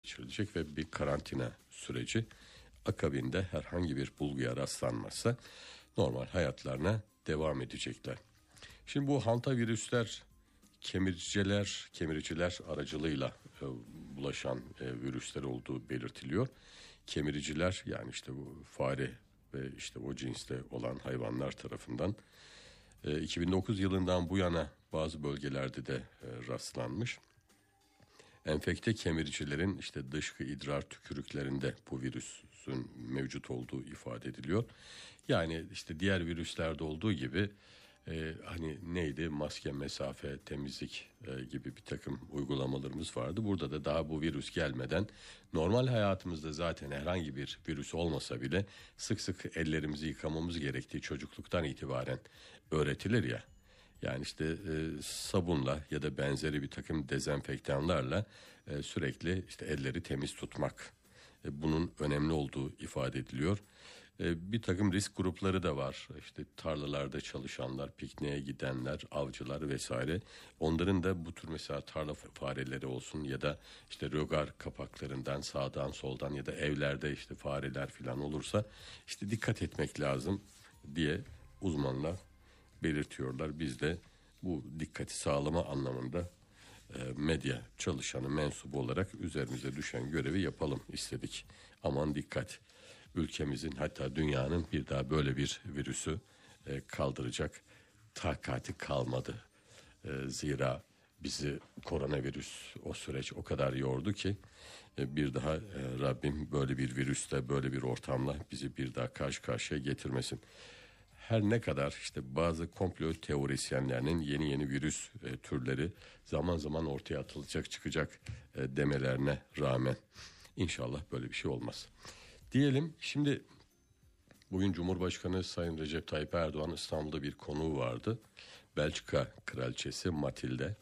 geçirilecek ve bir karantina süreci. Akabinde herhangi bir bulguya rastlanmazsa normal hayatlarına devam edecekler. Şimdi bu hantavirüsler kemiriciler aracılığıyla bulaşan virüsler olduğu belirtiliyor. Kemiriciler, yani işte bu fare ve işte o cinste olan hayvanlar tarafından 2009 yılından bu yana bazı bölgelerde de rastlanmış. Enfekte kemiricilerin işte dışkı, idrar, tükürüklerinde bu virüsün mevcut olduğu ifade ediliyor. Yani işte diğer virüslerde olduğu gibi hani neydi, maske, mesafe, temizlik gibi bir takım uygulamalarımız vardı. Burada da daha bu virüs gelmeden normal hayatımızda zaten herhangi bir virüs olmasa bile sık sık ellerimizi yıkamamız gerektiği çocukluktan itibaren öğretilir ya. Yani işte sabunla ya da benzeri bir takım dezenfektanlarla sürekli işte elleri temiz tutmak, bunun önemli olduğu ifade ediliyor. Bir takım risk grupları da var. İşte tarlalarda çalışanlar, pikniğe gidenler, avcılar vesaire. Onların da bu tür mesela tarla fareleri olsun ya da işte rögar kapaklarından sağdan soldan ya da evlerde işte fareler falan olursa işte dikkat etmek lazım diye uzmanlar belirtiyorlar. Biz de bu dikkati sağlama anlamında medya çalışanı, mensubu olarak üzerimize düşen görevi yapalım istedik. Aman dikkat, ülkemizin hatta dünyanın bir daha böyle bir virüsü kaldıracak takati kalmadı. Zira bizi koronavirüs, o süreç o kadar yordu ki bir daha Rabbim böyle bir virüsle, böyle bir ortamla bizi bir daha karşı karşıya getirmesin. Her ne kadar işte bazı komplo teorisyenlerinin yeni virüs türleri zaman zaman ortaya atılacak, çıkacak demelerine rağmen inşallah böyle bir şey olmaz. Diyelim, şimdi bugün Cumhurbaşkanı Sayın Recep Tayyip Erdoğan İstanbul'da bir konuğu vardı. Belçika Kraliçesi Matilde.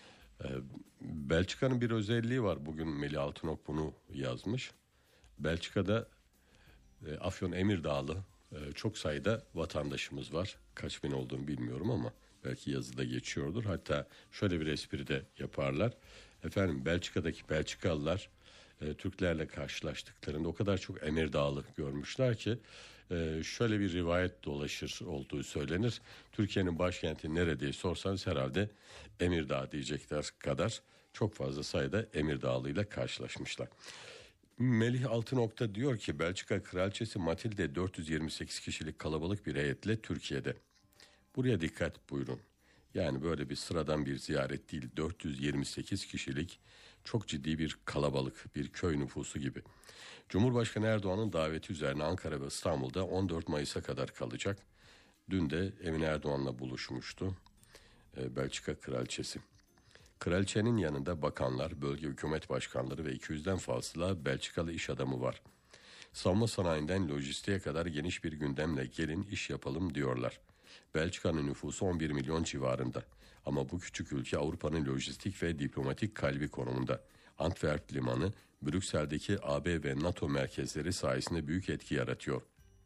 Belçika'nın bir özelliği var. Bugün Melih Altınok bunu yazmış. Belçika'da Afyon Emirdağlı çok sayıda vatandaşımız var. Kaç bin olduğunu bilmiyorum ama belki yazıda geçiyordur. Hatta şöyle bir espri de yaparlar. Efendim, Belçika'daki Belçikalılar Türklerle karşılaştıklarında o kadar çok Emirdağlı görmüşler ki şöyle bir rivayet dolaşır olduğu söylenir. Türkiye'nin başkenti nerede diye sorsanız herhalde Emirdağ diyecekler kadar çok fazla sayıda Emirdağlıyla karşılaşmışlar. Melih Altınok'ta diyor ki Belçika Kraliçesi Matilde 428 kişilik kalabalık bir heyetle Türkiye'de. Buraya dikkat buyurun. Yani böyle bir sıradan bir ziyaret değil, 428 kişilik çok ciddi bir kalabalık, bir köy nüfusu gibi. Cumhurbaşkanı Erdoğan'ın daveti üzerine Ankara ve İstanbul'da 14 Mayıs'a kadar kalacak. Dün de Emine Erdoğan'la buluşmuştu Belçika Kraliçesi. Kraliçenin yanında bakanlar, bölge hükümet başkanları ve 200'den fazla Belçikalı iş adamı var. Savunma sanayinden lojistiğe kadar geniş bir gündemle gelin iş yapalım diyorlar. Belçika'nın nüfusu 11 milyon civarında. Ama bu küçük ülke Avrupa'nın lojistik ve diplomatik kalbi konumunda. Antwerp limanı, Brüksel'deki AB ve NATO merkezleri sayesinde büyük etki yaratıyor.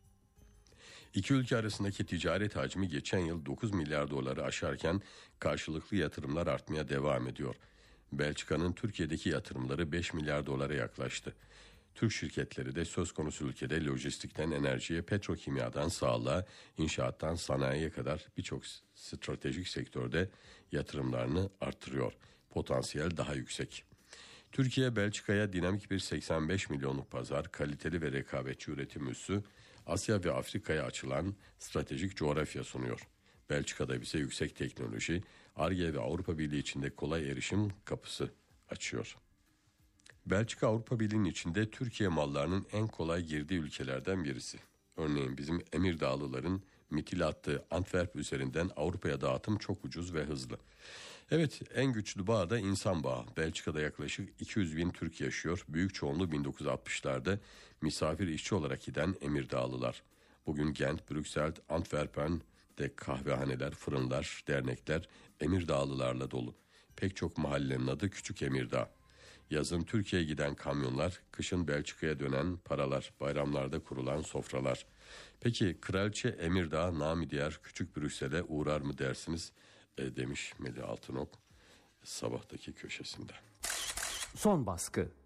İki ülke arasındaki ticaret hacmi geçen yıl 9 milyar doları aşarken karşılıklı yatırımlar artmaya devam ediyor. Belçika'nın Türkiye'deki yatırımları 5 milyar dolara yaklaştı. Türk şirketleri de söz konusu ülkede lojistikten enerjiye, petrokimyadan sağlığa, inşaattan sanayiye kadar birçok stratejik sektörde yatırımlarını arttırıyor. Potansiyel daha yüksek. Türkiye, Belçika'ya dinamik bir 85 milyonluk pazar, kaliteli ve rekabetçi üretim üssü, Asya ve Afrika'ya açılan stratejik coğrafya sunuyor. Belçika'da bize yüksek teknoloji, Ar-Ge ve Avrupa Birliği içinde kolay erişim kapısı açıyor. Belçika Avrupa Birliği'nin içinde Türkiye mallarının en kolay girdiği ülkelerden birisi. Örneğin bizim Emirdağlıların mitil attığı Antwerp üzerinden Avrupa'ya dağıtım çok ucuz ve hızlı. Evet, en güçlü bağ da insan bağı. Belçika'da yaklaşık 200 bin Türk yaşıyor. Büyük çoğunluğu 1960'larda misafir işçi olarak giden Emirdağlılar. Bugün Gent, Brüksel, Antwerpen'de kahvehaneler, fırınlar, dernekler Emirdağlılarla dolu. Pek çok mahallenin adı Küçük Emirdağ. Yazın Türkiye'ye giden kamyonlar, kışın Belçika'ya dönen paralar, bayramlarda kurulan sofralar. Peki Kraliçe Emirdağ, namı diğer Küçük Brüksel'e uğrar mı dersiniz? Demiş Melih Altınok sabahtaki köşesinde. Son baskı.